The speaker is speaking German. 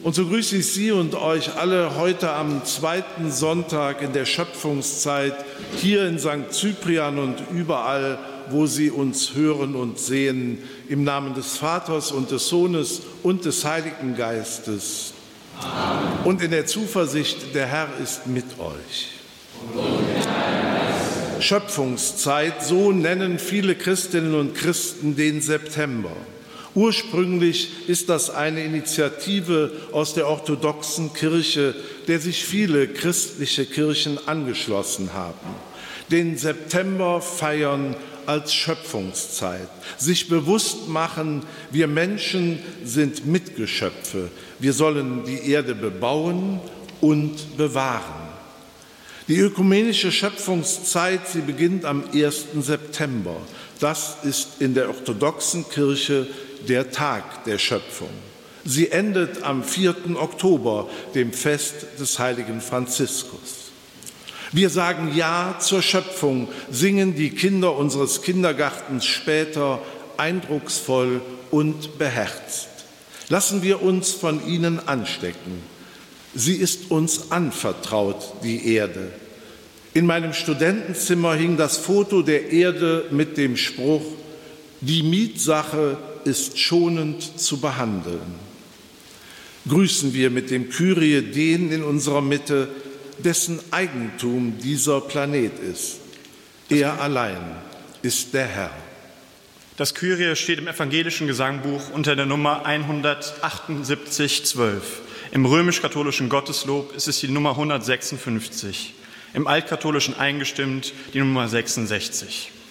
Und so grüße ich Sie und euch alle heute am zweiten Sonntag in der Schöpfungszeit hier in St. Cyprian und überall, wo Sie uns hören und sehen, im Namen des Vaters und des Sohnes und des Heiligen Geistes. Amen. Und in der Zuversicht, der Herr ist mit euch. Schöpfungszeit, so nennen viele Christinnen und Christen den September. Ursprünglich ist das eine Initiative aus der orthodoxen Kirche, der sich viele christliche Kirchen angeschlossen haben. Den September feiern als Schöpfungszeit, sich bewusst machen, wir Menschen sind Mitgeschöpfe, wir sollen die Erde bebauen und bewahren. Die ökumenische Schöpfungszeit, sie beginnt am 1. September. Das ist in der orthodoxen Kirche der Tag der Schöpfung. Sie endet am 4. Oktober, dem Fest des heiligen Franziskus. Wir sagen Ja zur Schöpfung, singen die Kinder unseres Kindergartens später eindrucksvoll und beherzt. Lassen wir uns von ihnen anstecken. Sie ist uns anvertraut, die Erde. In meinem Studentenzimmer hing das Foto der Erde mit dem Spruch: Die Mietsache ist schonend zu behandeln. Grüßen wir mit dem Kyrie den in unserer Mitte, dessen Eigentum dieser Planet ist. Er allein ist der Herr. Das Kyrie steht im evangelischen Gesangbuch unter der Nummer 178,12. Im römisch-katholischen Gotteslob ist es die Nummer 156. Im altkatholischen eingestimmt die Nummer 66.